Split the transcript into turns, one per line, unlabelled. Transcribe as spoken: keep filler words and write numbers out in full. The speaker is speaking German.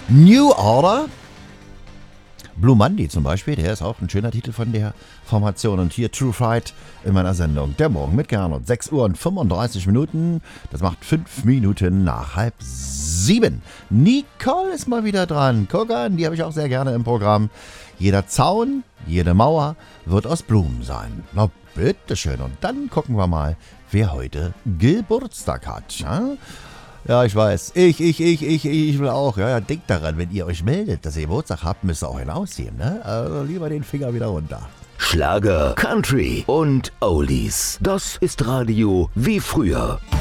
New Order. Blue Monday zum Beispiel, der ist auch ein schöner Titel von der Formation. Und hier True Fright in meiner Sendung. Der Morgen mit Gernot. sechs Uhr und fünfunddreißig Minuten. Das macht fünf Minuten nach halb sieben. Nicole ist mal wieder dran. Guck an, die habe ich auch sehr gerne im Programm. Jeder Zaun, jede Mauer wird aus Blumen sein. Na bitteschön. Und dann gucken wir mal, wer heute Geburtstag hat. Ja? Ja, ich weiß. Ich, ich, ich, ich, ich will auch. Ja, ja, denkt daran, wenn ihr euch meldet, dass ihr Geburtstag habt, müsst ihr auch hinausziehen, ne? Also lieber den Finger wieder runter.
Schlager, Country und Oldies. Das ist Radio wie früher.